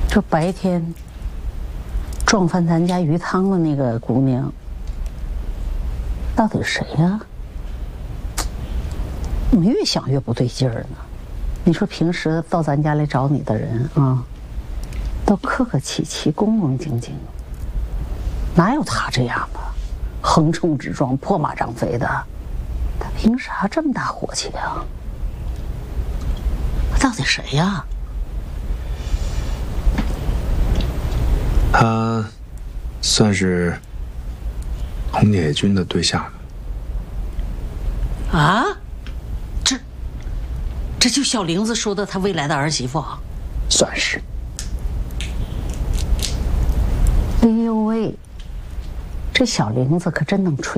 这白天撞翻咱家鱼汤的那个姑娘，到底谁呀？怎么越想越不对劲儿呢？你说平时到咱家来找你的人啊，都客客气气、恭恭敬敬，哪有他这样的横冲直撞、破马张飞的？他凭啥这么大火气啊？到底谁呀？ 他算是红野君的对象啊？这就小玲子说的他未来的儿媳妇啊？ 算是。 哎呦喂，这小玲子可真能吹。